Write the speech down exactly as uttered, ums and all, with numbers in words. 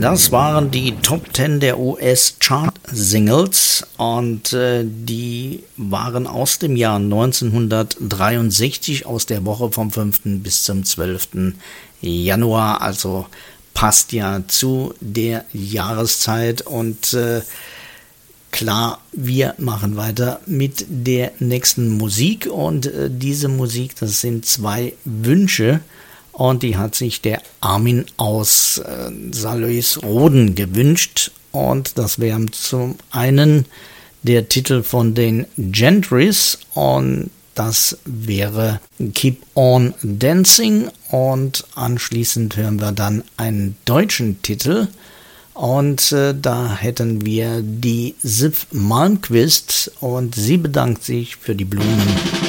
Das waren die Top zehn der U S-Chart-Singles und äh, die waren aus dem Jahr neunzehnhundertdreiundsechzig, aus der Woche vom fünften bis zum zwölften Januar, also passt ja zu der Jahreszeit und äh, klar, wir machen weiter mit der nächsten Musik und äh, diese Musik, das sind zwei Wünsche. Und die hat sich der Armin aus äh, Salöys-Roden gewünscht. Und das wäre zum einen der Titel von den Gentrys. Und das wäre Keep on Dancing. Und anschließend hören wir dann einen deutschen Titel. Und äh, da hätten wir die Sif Malmquist. Und sie bedankt sich für die Blumen.